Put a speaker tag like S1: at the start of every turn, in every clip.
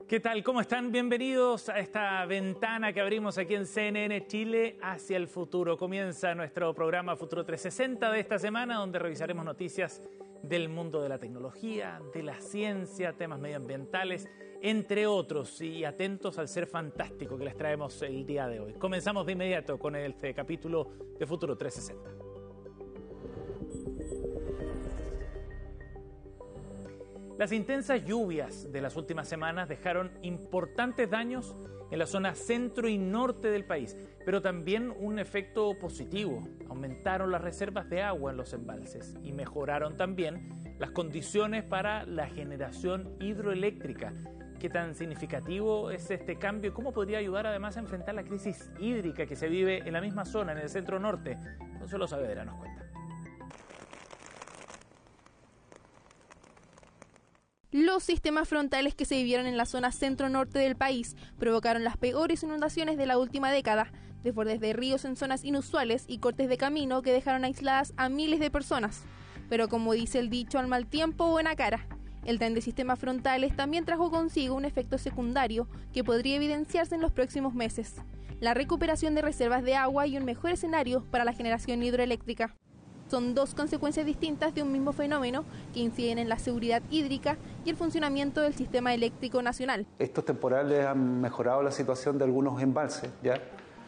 S1: ¿Qué tal? ¿Cómo están? Bienvenidos a esta ventana que abrimos aquí en CNN Chile hacia el futuro. Comienza nuestro programa Futuro 360 de esta semana, donde revisaremos noticias del mundo de la tecnología, de la ciencia, temas medioambientales, entre otros. Y atentos al ser fantástico que les traemos el día de hoy. Comenzamos de inmediato con este capítulo de Futuro 360. Las intensas lluvias de las últimas semanas dejaron importantes daños en la zona centro y norte del país, pero también un efecto positivo. Aumentaron las reservas de agua en los embalses y mejoraron también las condiciones para la generación hidroeléctrica. ¿Qué tan significativo es este cambio? ¿Cómo podría ayudar además a enfrentar la crisis hídrica que se vive en la misma zona, en el centro norte? Consuelo Saavedra nos cuenta.
S2: Los sistemas frontales que se vivieron en la zona centro-norte del país provocaron las peores inundaciones de la última década, desbordes de ríos en zonas inusuales y cortes de camino que dejaron aisladas a miles de personas. Pero como dice el dicho, al mal tiempo, buena cara. El tren de sistemas frontales también trajo consigo un efecto secundario que podría evidenciarse en los próximos meses: la recuperación de reservas de agua y un mejor escenario para la generación hidroeléctrica. Son dos consecuencias distintas de un mismo fenómeno que inciden en la seguridad hídrica y el funcionamiento del sistema eléctrico nacional.
S3: Estos temporales han mejorado la situación de algunos embalses, ¿ya?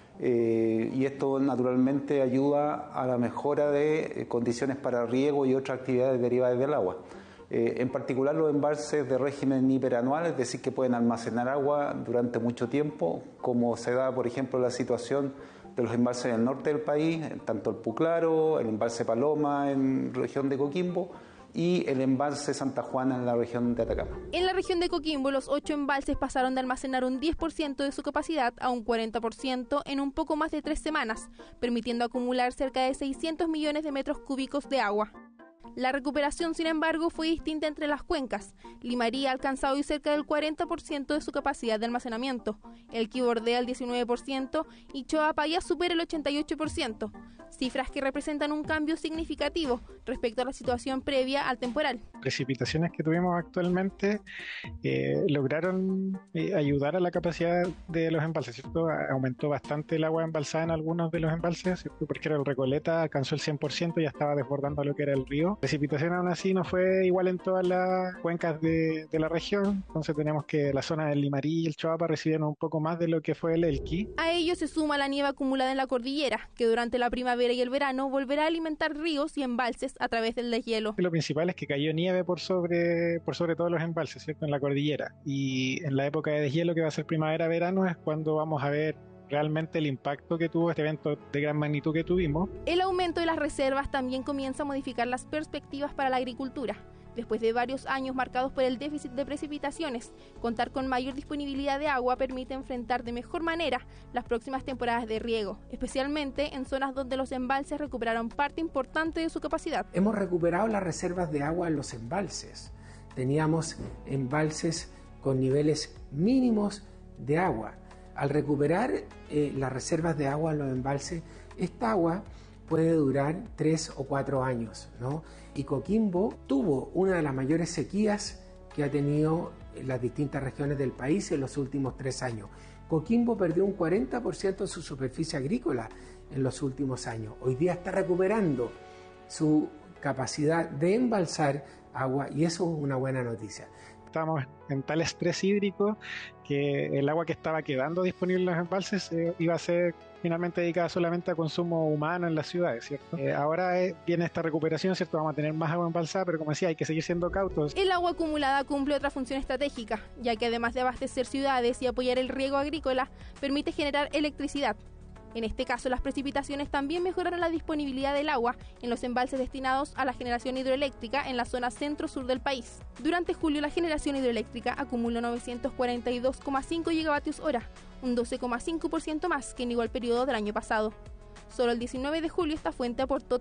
S3: Y esto naturalmente ayuda a la mejora de condiciones para riego y otras actividades derivadas del agua. En particular los embalses de régimen hiperanual, es decir, que pueden almacenar agua durante mucho tiempo, como se da, por ejemplo, la situación de los embalses en el norte del país, tanto el Puclaro, el embalse Paloma en la región de Coquimbo y el embalse Santa Juana en la región de Atacama.
S2: En la región de Coquimbo, los 8 embalses pasaron de almacenar un 10% de su capacidad a un 40% en un poco más de 3 semanas, permitiendo acumular cerca de 600 millones de metros cúbicos de agua. La recuperación, sin embargo, fue distinta entre las cuencas. Limarí ha alcanzado hoy cerca del 40% de su capacidad de almacenamiento, Elqui bordea el 19% y Choapa ya supera el 88%, cifras que representan un cambio significativo respecto a la situación previa al temporal.
S4: Precipitaciones que tuvimos actualmente lograron ayudar a la capacidad de los embalses, ¿cierto? Aumentó bastante el agua embalsada en algunos de los embalses, ¿cierto? Porque el Recoleta alcanzó el 100% y ya estaba desbordando lo que era el río. Precipitación aún así no fue igual en todas las cuencas de la región, entonces tenemos que la zona del Limarí y el Choapa recibieron un poco más de lo que fue el Elqui.
S2: A ello se suma la nieve acumulada en la cordillera, que durante la primavera y el verano volverá a alimentar ríos y embalses a través del deshielo.
S4: Lo principal es que cayó nieve por sobre todos los embalses, ¿cierto? En la cordillera, y en la época de deshielo, que va a ser primavera-verano, es cuando vamos a ver realmente el impacto que tuvo este evento de gran magnitud que tuvimos.
S2: El aumento de las reservas también comienza a modificar las perspectivas para la agricultura. Después de varios años marcados por el déficit de precipitaciones, contar con mayor disponibilidad de agua permite enfrentar de mejor manera las próximas temporadas de riego, especialmente en zonas donde los embalses recuperaron parte importante de su capacidad.
S5: Hemos recuperado las reservas de agua en los embalses. Teníamos embalses con niveles mínimos de agua. Al recuperar las reservas de agua en los embalses, esta agua puede durar 3 o 4 años, ¿no? Y Coquimbo tuvo una de las mayores sequías que ha tenido las distintas regiones del país en los últimos 3 años. Coquimbo perdió un 40% de su superficie agrícola en los últimos años. Hoy día está recuperando su capacidad de embalsar agua y eso es una buena noticia.
S4: Estábamos en tal estrés hídrico que el agua que estaba quedando disponible en los embalses iba a ser finalmente dedicada solamente a consumo humano en las ciudades, ¿cierto? Ahora viene esta recuperación, ¿cierto? Vamos a tener más agua embalsada, pero como decía, hay que seguir siendo cautos.
S2: El agua acumulada cumple otra función estratégica, ya que además de abastecer ciudades y apoyar el riego agrícola, permite generar electricidad. En este caso, las precipitaciones también mejoraron la disponibilidad del agua en los embalses destinados a la generación hidroeléctrica en la zona centro-sur del país. Durante julio, la generación hidroeléctrica acumuló 942,5 gigavatios hora, un 12,5% más que en igual periodo del año pasado. Solo el 19 de julio esta fuente aportó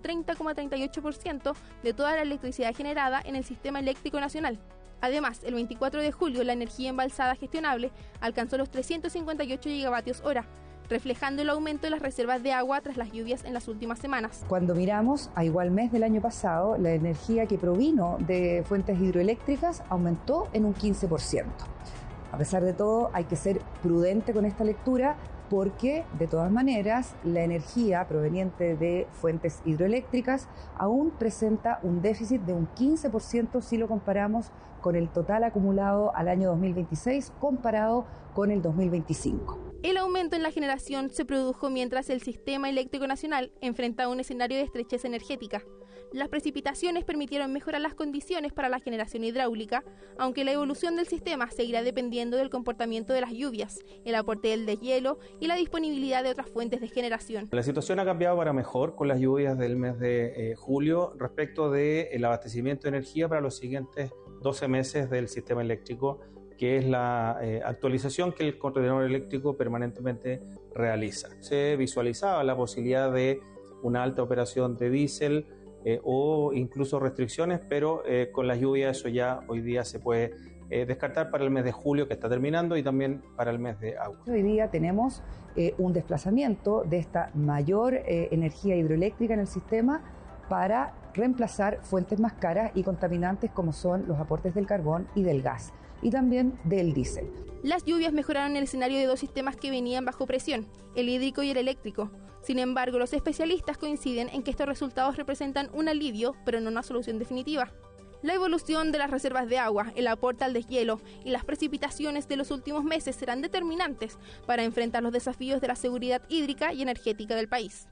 S2: 30,38% de toda la electricidad generada en el sistema eléctrico nacional. Además, el 24 de julio, la energía embalsada gestionable alcanzó los 358 gigavatios hora, reflejando el aumento de las reservas de agua tras las lluvias en las últimas semanas.
S6: Cuando miramos a igual mes del año pasado, la energía que provino de fuentes hidroeléctricas aumentó en un 15%. A pesar de todo, hay que ser prudente con esta lectura porque, de todas maneras, la energía proveniente de fuentes hidroeléctricas aún presenta un déficit de un 15% si lo comparamos con el total acumulado al año 2026 comparado con el 2025.
S2: El aumento en la generación se produjo mientras el sistema eléctrico nacional enfrentaba un escenario de estrechez energética. Las precipitaciones permitieron mejorar las condiciones para la generación hidráulica, aunque la evolución del sistema seguirá dependiendo del comportamiento de las lluvias, el aporte del deshielo y la disponibilidad de otras fuentes de generación.
S7: La situación ha cambiado para mejor con las lluvias del mes de julio respecto del abastecimiento de energía para los siguientes 12 meses del sistema eléctrico, que es la actualización que el coordinador eléctrico permanentemente realiza. Se visualizaba la posibilidad de una alta operación de diésel o incluso restricciones, pero con las lluvias eso ya hoy día se puede descartar para el mes de julio que está terminando y también para el mes de agosto.
S6: Hoy día tenemos un desplazamiento de esta mayor energía hidroeléctrica en el sistema para reemplazar fuentes más caras y contaminantes como son los aportes del carbón y del gas, y también del diésel.
S2: Las lluvias mejoraron el escenario de dos sistemas que venían bajo presión, el hídrico y el eléctrico. Sin embargo, los especialistas coinciden en que estos resultados representan un alivio, pero no una solución definitiva. La evolución de las reservas de agua, el aporte al deshielo y las precipitaciones de los últimos meses serán determinantes para enfrentar los desafíos de la seguridad hídrica y energética del país.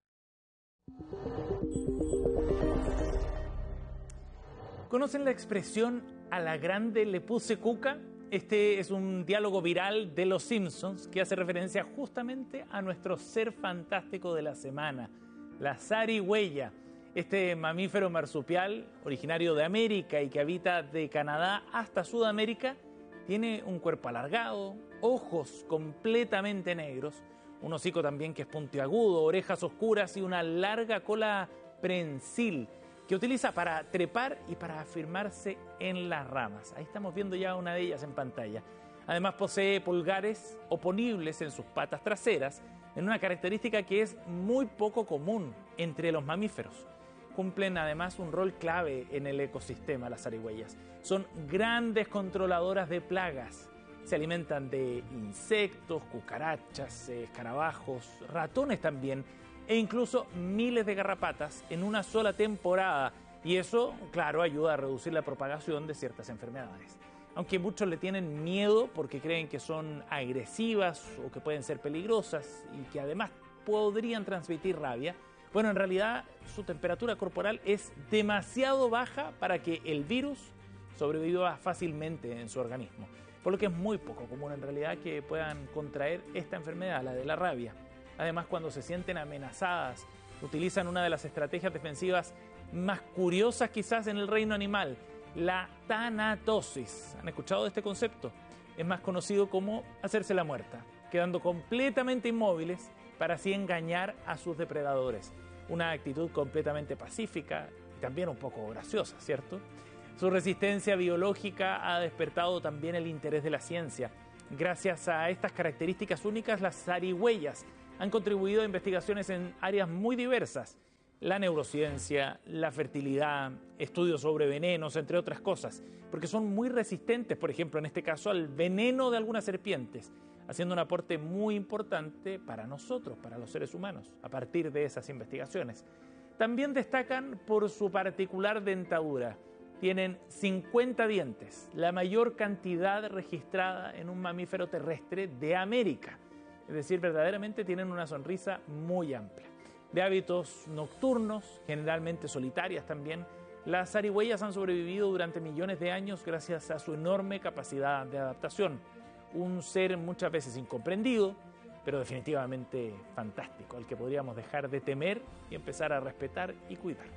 S1: ¿Conocen la expresión "a la grande le puse cuca"? Este es un diálogo viral de Los Simpsons que hace referencia justamente a nuestro ser fantástico de la semana, la zarigüeya. Este mamífero marsupial, originario de América y que habita de Canadá hasta Sudamérica, tiene un cuerpo alargado, ojos completamente negros, un hocico también que es puntiagudo, orejas oscuras y una larga cola prensil que utiliza para trepar y para afirmarse en las ramas. Ahí estamos viendo ya una de ellas en pantalla. Además posee pulgares oponibles en sus patas traseras, en una característica que es muy poco común entre los mamíferos. Cumplen además un rol clave en el ecosistema las zarigüeyas. Son grandes controladoras de plagas. Se alimentan de insectos, cucarachas, escarabajos, ratones también, e incluso miles de garrapatas en una sola temporada. Y eso, claro, ayuda a reducir la propagación de ciertas enfermedades. Aunque muchos le tienen miedo porque creen que son agresivas o que pueden ser peligrosas y que además podrían transmitir rabia, bueno, en realidad su temperatura corporal es demasiado baja para que el virus sobreviva fácilmente en su organismo. Por lo que es muy poco común en realidad que puedan contraer esta enfermedad, la de la rabia. Además, cuando se sienten amenazadas, utilizan una de las estrategias defensivas más curiosas quizás en el reino animal, la tanatosis. ¿Han escuchado de este concepto? Es más conocido como hacerse la muerta, quedando completamente inmóviles para así engañar a sus depredadores. Una actitud completamente pacífica y también un poco graciosa, ¿cierto? Su resistencia biológica ha despertado también el interés de la ciencia. Gracias a estas características únicas, las zarigüeyas han contribuido a investigaciones en áreas muy diversas: la neurociencia, la fertilidad, estudios sobre venenos, entre otras cosas, porque son muy resistentes, por ejemplo, en este caso, al veneno de algunas serpientes, haciendo un aporte muy importante para nosotros, para los seres humanos, a partir de esas investigaciones. También destacan por su particular dentadura. Tienen 50 dientes, la mayor cantidad registrada en un mamífero terrestre de América. Es decir, verdaderamente tienen una sonrisa muy amplia. De hábitos nocturnos, generalmente solitarias también, las zarigüeyas han sobrevivido durante millones de años gracias a su enorme capacidad de adaptación. Un ser muchas veces incomprendido, pero definitivamente fantástico, al que podríamos dejar de temer y empezar a respetar y cuidar.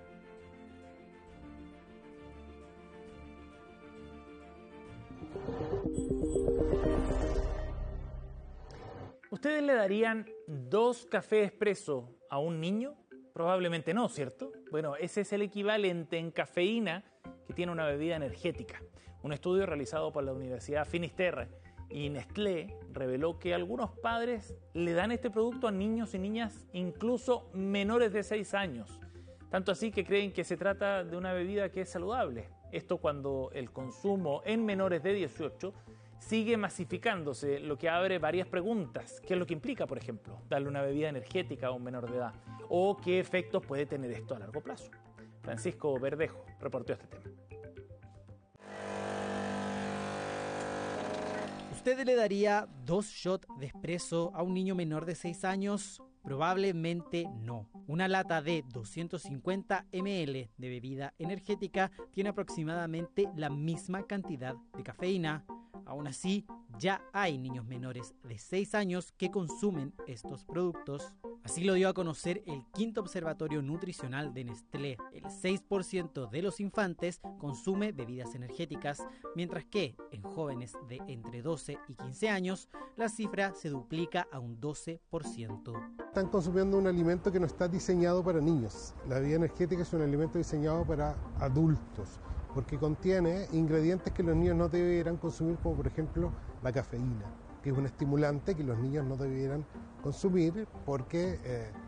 S1: ¿Ustedes le darían 2 cafés expreso a un niño? Probablemente no, ¿cierto? Bueno, ese es el equivalente en cafeína que tiene una bebida energética. Un estudio realizado por la Universidad Finisterre y Nestlé reveló que algunos padres le dan este producto a niños y niñas incluso menores de 6 años. Tanto así que creen que se trata de una bebida que es saludable. Esto cuando el consumo en menores de 18 sigue masificándose, lo que abre varias preguntas. ¿Qué es lo que implica, por ejemplo, darle una bebida energética a un menor de edad? ¿O qué efectos puede tener esto a largo plazo? Francisco Verdejo reportó este tema.
S8: ¿Usted le daría 2 shots de espresso a un niño menor de 6 años? Probablemente no. Una lata de 250 ml de bebida energética tiene aproximadamente la misma cantidad de cafeína. Aún así, ya hay niños menores de 6 años que consumen estos productos. Así lo dio a conocer el quinto observatorio nutricional de Nestlé. El 6% de los infantes consume bebidas energéticas, mientras que en jóvenes de entre 12 y 15 años la cifra se duplica a un 12%.
S9: Están consumiendo un alimento que no está diseñado para niños. La bebida energética es un alimento diseñado para adultos, porque contiene ingredientes que los niños no deberán consumir, como por ejemplo la cafeína, que es un estimulante que los niños no debieran consumir porque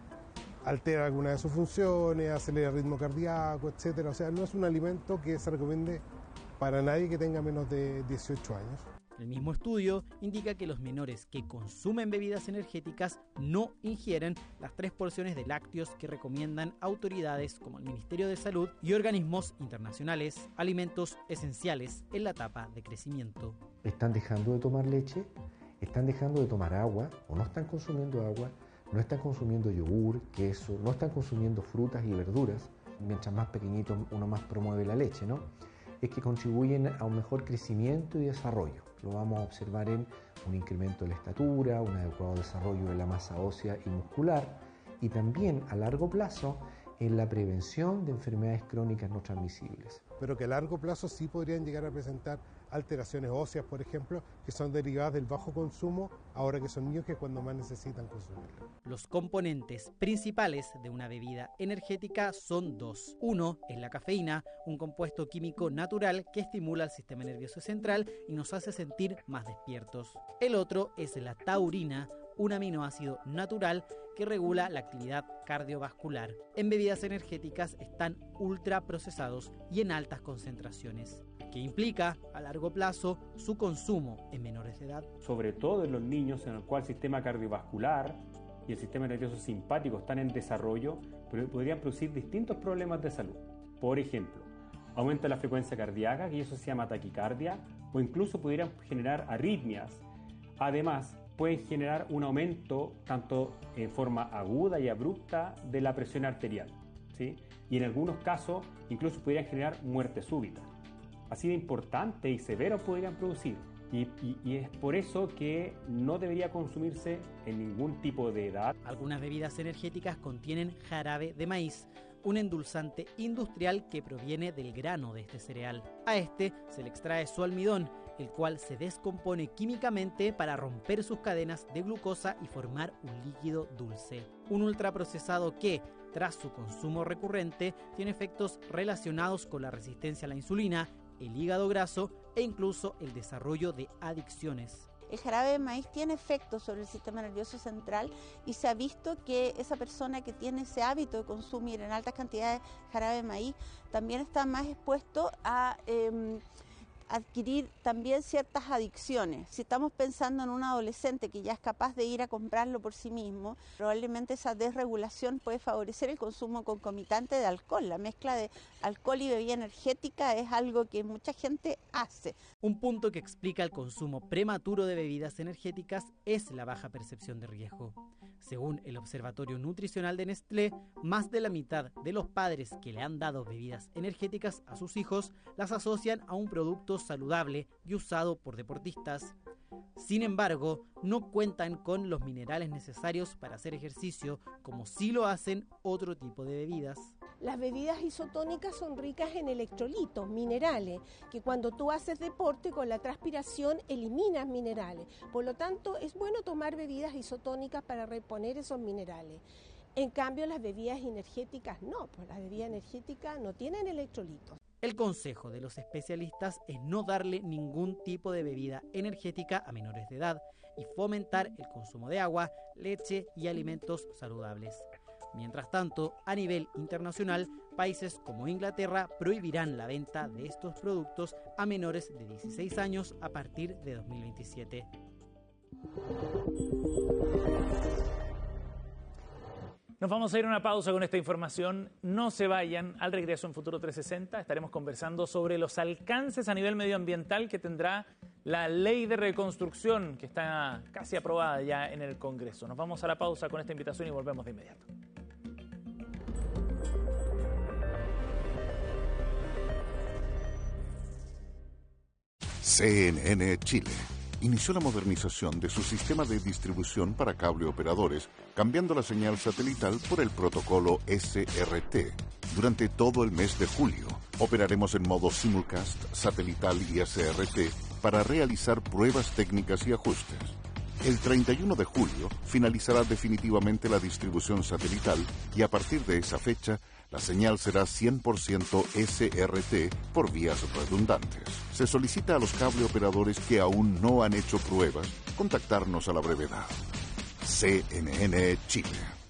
S9: altera alguna de sus funciones, acelera el ritmo cardíaco, etc. O sea, no es un alimento que se recomiende para nadie que tenga menos de 18 años.
S8: El mismo estudio indica que los menores que consumen bebidas energéticas no ingieren las 3 porciones de lácteos que recomiendan autoridades como el Ministerio de Salud y organismos internacionales, alimentos esenciales en la etapa de crecimiento.
S10: Están dejando de tomar leche, están dejando de tomar agua o no están consumiendo agua, no están consumiendo yogur, queso, no están consumiendo frutas y verduras. Mientras más pequeñito uno más promueve la leche, ¿no? Es que contribuyen a un mejor crecimiento y desarrollo. Lo vamos a observar en un incremento de la estatura, un adecuado desarrollo de la masa ósea y muscular y también a largo plazo en la prevención de enfermedades crónicas no transmisibles.
S9: Pero que a largo plazo sí podrían llegar a presentar alteraciones óseas, por ejemplo, que son derivadas del bajo consumo, ahora que son niños que cuando más necesitan consumirlo.
S8: Los componentes principales de una bebida energética son 2. Uno es la cafeína, un compuesto químico natural que estimula el sistema nervioso central y nos hace sentir más despiertos. El otro es la taurina, un aminoácido natural que regula la actividad cardiovascular. En bebidas energéticas están ultraprocesados y en altas concentraciones, que implica a largo plazo su consumo en menores de edad.
S11: Sobre todo en los niños en el cual el sistema cardiovascular y el sistema nervioso simpático están en desarrollo, podrían producir distintos problemas de salud. Por ejemplo, aumenta la frecuencia cardíaca, que eso se llama taquicardia, o incluso pudieran generar arritmias. Además, pueden generar un aumento tanto en forma aguda y abrupta de la presión arterial, ¿sí? Y en algunos casos incluso podrían generar muerte súbita. Así de importante y severo podrían producir. Y es por eso que no debería consumirse en ningún tipo de edad.
S8: Algunas bebidas energéticas contienen jarabe de maíz, un endulzante industrial que proviene del grano de este cereal. A este se le extrae su almidón, el cual se descompone químicamente para romper sus cadenas de glucosa y formar un líquido dulce. Un ultraprocesado que, tras su consumo recurrente, tiene efectos relacionados con la resistencia a la insulina, el hígado graso e incluso el desarrollo de adicciones.
S12: El jarabe de maíz tiene efectos sobre el sistema nervioso central y se ha visto que esa persona que tiene ese hábito de consumir en altas cantidades jarabe de maíz también está más expuesto a adquirir también ciertas adicciones. Si estamos pensando en un adolescente que ya es capaz de ir a comprarlo por sí mismo, probablemente esa desregulación puede favorecer el consumo concomitante de alcohol. La mezcla de alcohol y bebida energética es algo que mucha gente hace.
S8: Un punto que explica el consumo prematuro de bebidas energéticas es la baja percepción de riesgo. Según el Observatorio Nutricional de Nestlé, más de la mitad de los padres que le han dado bebidas energéticas a sus hijos las asocian a un producto saludable y usado por deportistas. Sin embargo, no cuentan con los minerales necesarios para hacer ejercicio, como sí lo hacen otro tipo de bebidas.
S13: Las bebidas isotónicas son ricas en electrolitos, minerales, que cuando tú haces deporte con la transpiración eliminas minerales. Por lo tanto, es bueno tomar bebidas isotónicas para reponer esos minerales. En cambio, las bebidas energéticas no, pues las bebidas energéticas no tienen electrolitos.
S8: El consejo de los especialistas es no darle ningún tipo de bebida energética a menores de edad y fomentar el consumo de agua, leche y alimentos saludables. Mientras tanto, a nivel internacional, países como Inglaterra prohibirán la venta de estos productos a menores de 16 años a partir de 2027.
S1: Nos vamos a ir a una pausa con esta información. No se vayan. Al regreso en Futuro 360 estaremos conversando sobre los alcances a nivel medioambiental que tendrá la ley de reconstrucción que está casi aprobada ya en el Congreso. Nos vamos a la pausa con esta invitación y volvemos de inmediato.
S14: CNN Chile inició la modernización de su sistema de distribución para cable operadores, cambiando la señal satelital por el protocolo SRT. Durante todo el mes de julio, operaremos en modo simulcast, satelital y SRT para realizar pruebas técnicas y ajustes. El 31 de julio finalizará definitivamente la distribución satelital y a partir de esa fecha, la señal será 100% SRT por vías redundantes. Se solicita a los cable operadores que aún no han hecho pruebas contactarnos a la brevedad. CNN Chile.